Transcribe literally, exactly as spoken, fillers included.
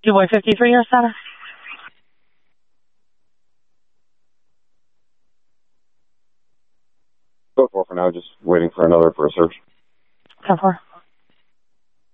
Two boy fifty-three, your status? Go for for now, just waiting for another for a search. ten four.